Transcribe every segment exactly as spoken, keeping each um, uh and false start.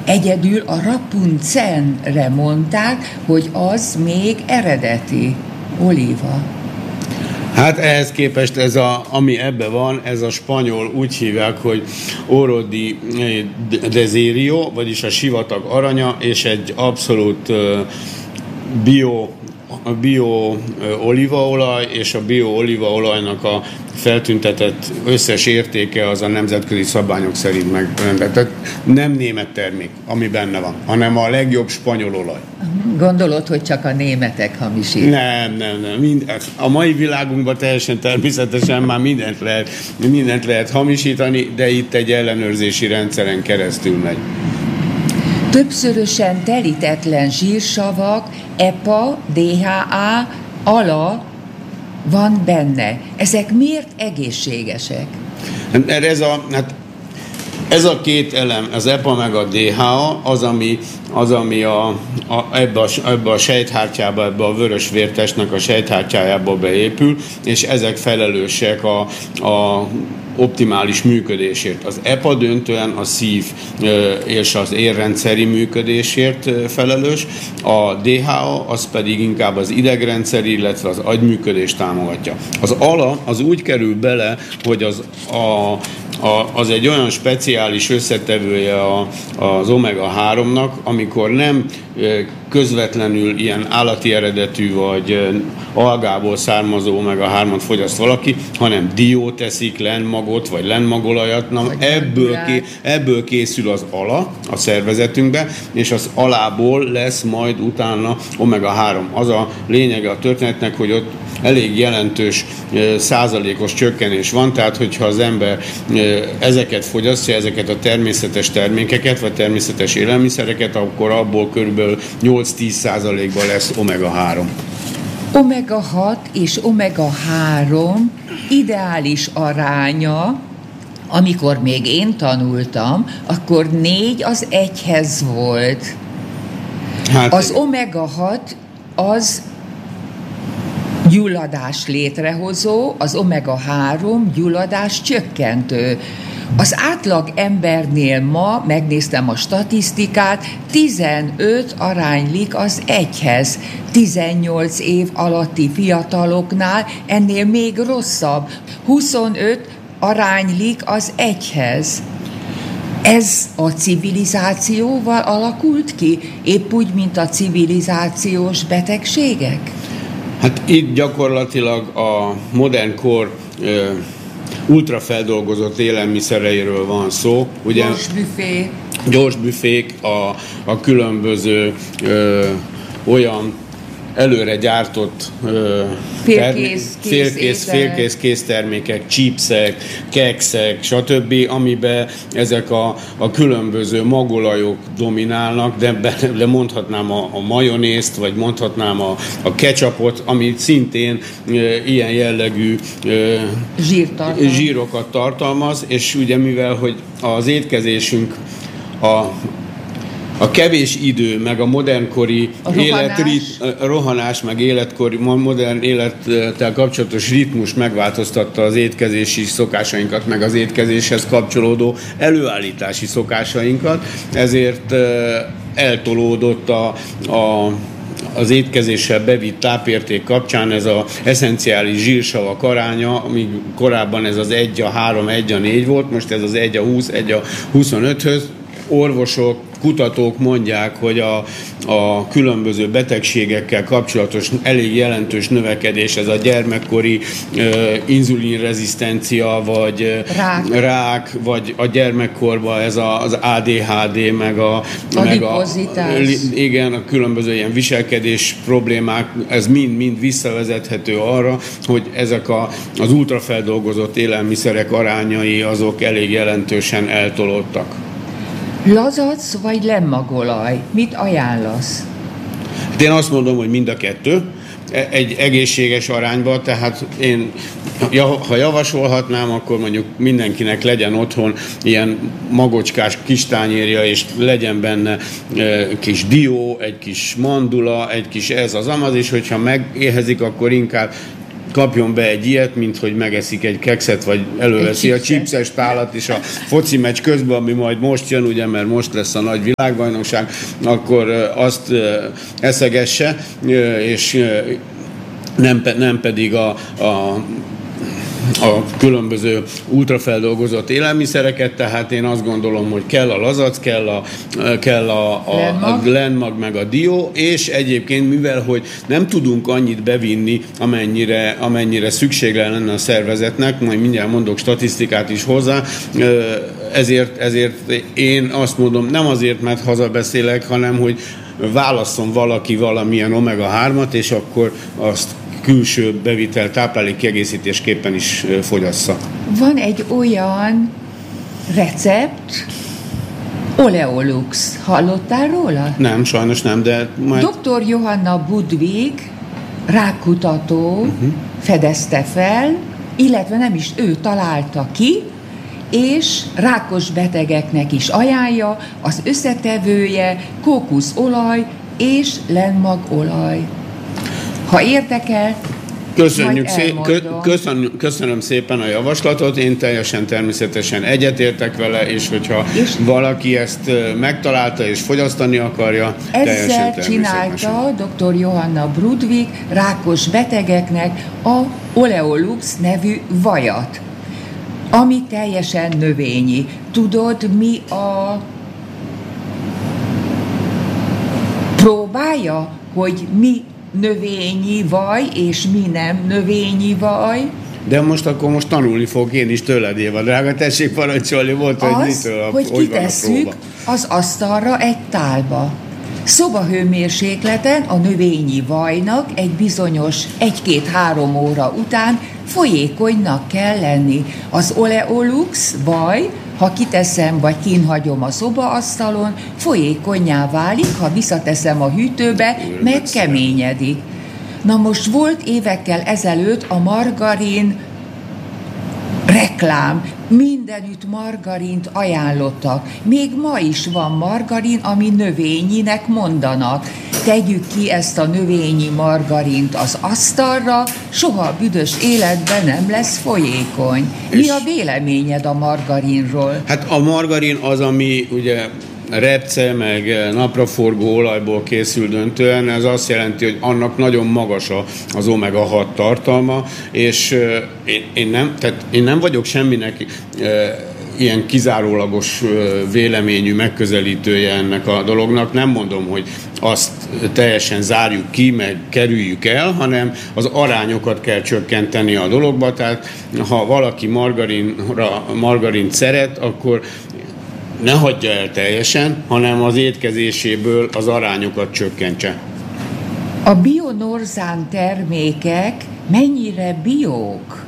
Egyedül a Rapunzelre mondták, hogy az még eredeti olíva. Hát ehhez képest ez a, ami ebbe van, ez a spanyol úgy hívják, hogy Oro di Desirio, vagyis a sivatag aranya, és egy abszolút uh, bio, bio olívaolaj, és a bio olívaolajnak a feltüntetett összes értéke az a nemzetközi szabványok szerint megrendelt. Tehát nem német termék, ami benne van, hanem a legjobb spanyol olaj. Gondolod, hogy csak a németek hamisít? Nem, nem, nem. Mind, a mai világunkban teljesen természetesen már mindent lehet, mindent lehet hamisítani, de itt egy ellenőrzési rendszeren keresztül megy. Többszörösen telítetlen zsírsavak, E P A, D H A, ALA van benne. Ezek miért egészségesek? Ez a, hát ez a két elem, az E P A meg a D H A, az, ami, az, ami a, a, ebbe, a, ebbe a sejthártyába, ebbe a vörös vértestnek a sejthártyájába beépül, és ezek felelősek a, a optimális működésért. Az E P A döntően a szív és az érrendszeri működésért felelős, a D H A az pedig inkább az idegrendszeri, illetve az agyműködést támogatja. Az ALA az úgy kerül bele, hogy az, a, a, az egy olyan speciális összetevője a, az omega háromnak, amikor nem közvetlenül ilyen állati eredetű vagy algából származó omega hármat fogyaszt valaki, hanem diót eszik, lenmagot vagy lenmagolajat, na, ebből, ké, ebből készül az ALA a szervezetünkbe, és az alából lesz majd utána omega három. Az a lényege a történetnek, hogy ott elég jelentős százalékos csökkenés van, tehát hogyha az ember ezeket fogyasztja, ezeket a természetes termékeket, vagy természetes élelmiszereket, akkor abból körülbelül nyolc-tíz százalékban lesz omega három. omega hat és omega három ideális aránya, amikor még én tanultam, akkor négy az egyhez volt. Hát az omega hat az gyulladás létrehozó, az omega három gyulladás csökkentő. Az átlag embernél ma, megnéztem a statisztikát, tizenöt aránylik az egyhez. tizennyolc év alatti fiataloknál ennél még rosszabb. huszonöt aránylik az egyhez. Ez a civilizációval alakult ki, épp úgy, mint a civilizációs betegségek? Hát itt gyakorlatilag a modern kor ö, ultrafeldolgozott élelmiszereiről van szó. Ugye, gyors büfé. Gyors büfék, a, a különböző ö, olyan előre gyártott ö, félkész, term- félkész, félkész késztermékek, chipsek, kekszek, stb., amiben ezek a, a különböző magolajok dominálnak, de, de mondhatnám a, a majonézt, vagy mondhatnám a, a ketchupot, ami szintén ö, ilyen jellegű ö, zsírokat tartalmaz, és ugye mivel, hogy az étkezésünk a A kevés idő, meg a modernkori életrit, rohanás, meg életkori, modern élettel kapcsolatos ritmus megváltoztatta az étkezési szokásainkat, meg az étkezéshez kapcsolódó előállítási szokásainkat, ezért eltolódott a, a az étkezéssel bevitt tápérték kapcsán ez az eszenciális zsírsavak aránya, amíg korábban ez az egy a három, egy a négy volt, most ez az egy a húsz, egy a huszonöthöz. Orvosok, kutatók mondják, hogy a, a különböző betegségekkel kapcsolatos elég jelentős növekedés, ez a gyermekkori uh, inzulinrezisztencia, vagy rák. rák, vagy a gyermekkorban ez a, az á dé há dé, meg a, meg a, igen, a különböző ilyen viselkedés problémák, ez mind-mind visszavezethető arra, hogy ezek a, az ultrafeldolgozott élelmiszerek arányai azok elég jelentősen eltolódtak. Lazac vagy lenmagolaj? Mit ajánlasz? Hát én azt mondom, hogy mind a kettő. Egy egészséges arányban, tehát én, ha javasolhatnám, akkor mondjuk mindenkinek legyen otthon ilyen magocskás kis tányérja, és legyen benne kis dió, egy kis mandula, egy kis ez az amaz, és hogyha megéhezik, akkor inkább kapjon be egy ilyet, mint hogy megeszik egy kekszet, vagy előveszi a chipses tálat is a foci meccs közben, ami majd most jön, ugye, mert most lesz a nagy világbajnokság, akkor azt eszegesse, és nem, nem pedig a, a a különböző ultrafeldolgozott élelmiszereket, tehát én azt gondolom, hogy kell a lazac, kell a, kell a, a, a Glenmag, meg a dió, és egyébként, mivel hogy nem tudunk annyit bevinni, amennyire, amennyire szükség lenne a szervezetnek, majd mindjárt mondok statisztikát is hozzá, ezért, ezért én azt mondom, nem azért, mert hazabeszélek, hanem hogy válasszon valaki valamilyen omega hármat, és akkor azt külső bevitel táplálék kiegészítésképpen is fogyassza. Van egy olyan recept, Oleolux. Hallottál róla? Nem, sajnos nem, de majd... doktor Johanna Budwig, rákkutató, uh-huh. fedezte fel, illetve nem is ő találta ki, és rákos betegeknek is ajánlja, az összetevője kókuszolaj és lenmagolaj. Ha érdekel, Köszönjük szé- kö- köszön- köszönöm szépen a javaslatot, én teljesen természetesen egyetértek vele, és hogyha és valaki ezt megtalálta és fogyasztani akarja, ezzel csinálta doktor Johanna Budwig rákos betegeknek a Oleolux nevű vajat, ami teljesen növényi. Tudod, mi a próbálja, hogy mi növényi vaj, és mi nem növényi vaj? De most akkor most tanulni fog én is tőled, Éva, drága, tessék parancsolni, volt, hogy az, mitől, hogy hogy kitesszük az asztalra egy tálba. Szobahőmérsékleten a növényi vajnak egy bizonyos egy-két-három óra után folyékonynak kell lenni. Az Oleolux vaj, ha kiteszem vagy kínhagyom a szobaasztalon, folyékonnyá válik, ha visszateszem a hűtőbe, megkeményedik. Na most volt évekkel ezelőtt a margarin reklám, mindenütt margarint ajánlottak. Még ma is van margarin, ami növényinek mondanak. Tegyük ki ezt a növényi margarint az asztalra, soha büdös életben nem lesz folyékony. Mi a véleményed a margarinról? Hát a margarin az, ami ugye repce, meg napraforgó olajból készül döntően, ez azt jelenti, hogy annak nagyon magas az omega hat tartalma, és én, én, nem, tehát én nem vagyok semminek ilyen kizárólagos véleményű megközelítője ennek a dolognak. Nem mondom, hogy azt teljesen zárjuk ki, meg kerüljük el, hanem az arányokat kell csökkenteni a dologba. Tehát ha valaki margarinra, margarint szeret, akkor ne hagyja el teljesen, hanem az étkezéséből az arányokat csökkentse. A Bionorzán termékek mennyire biók?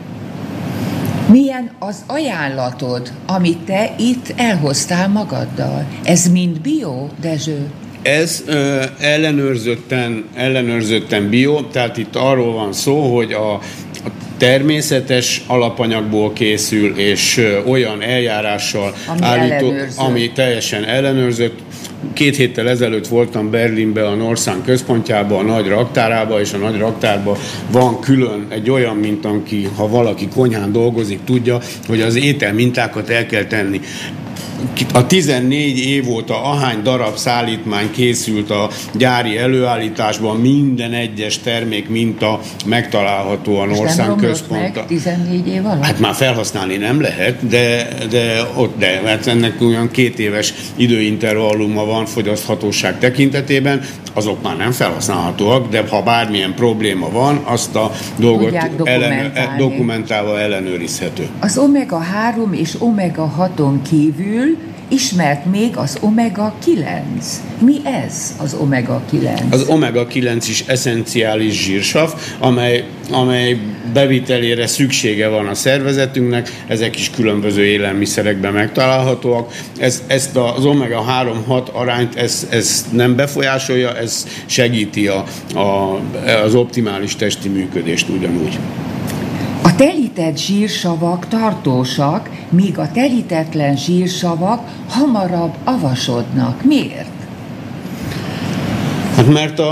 Milyen az ajánlatod, amit te itt elhoztál magaddal? Ez mind bio, Dezső? Ez ö, ellenőrzötten, ellenőrzötten bio, tehát itt arról van szó, hogy a, a természetes alapanyagból készül, és ö, olyan eljárással ami állító, ami teljesen ellenőrzött. Két héttel ezelőtt voltam Berlinben, a Norszán központjában, a nagy raktárában, és a nagy raktárban van külön egy olyan mintanki, ha valaki konyhán dolgozik, tudja, hogy az ételmintákat el kell tenni. A tizennégy év óta ahány darab szállítmány készült a gyári előállításban, minden egyes termék minta megtalálható a Norszán központban. tizennégy év alatt? Hát már felhasználni nem lehet, de, de ott de, mert ennek olyan két éves időintervalluma van fogyaszthatóság tekintetében, azok már nem felhasználhatóak, de ha bármilyen probléma van, azt a dolgot ellen, dokumentálva ellenőrizhető. Az omega három és omega haton kívül ismert még az omega kilenc. Mi ez az omega kilenc? Az omega kilenc is eszenciális zsírsav, amely, amely bevitelére szüksége van a szervezetünknek, ezek is különböző élelmiszerekben megtalálhatóak. Ez, ezt az omega három hat arányt ez, ez nem befolyásolja, ez segíti a, a, az optimális testi működést ugyanúgy. A telített zsírsavak tartósak, míg a telítetlen zsírsavak hamarabb avasodnak. Miért? Hát mert a,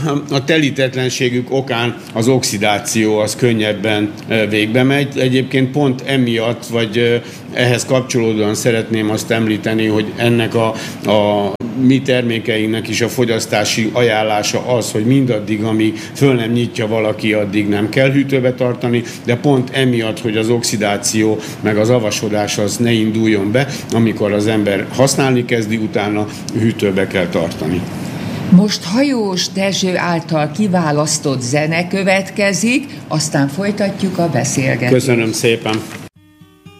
a telítetlenségük okán az oxidáció az könnyebben végbe megy. Egyébként pont emiatt, vagy ehhez kapcsolódóan szeretném azt említeni, hogy ennek a, a mi termékeinknek is a fogyasztási ajánlása az, hogy mindaddig, amíg föl nem nyitja valaki, addig nem kell hűtőbe tartani, de pont emiatt, hogy az oxidáció meg az avasodás az ne induljon be, amikor az ember használni kezdi, utána hűtőbe kell tartani. Most Hajós Dezső által kiválasztott zene következik, aztán folytatjuk a beszélgetést. Köszönöm szépen!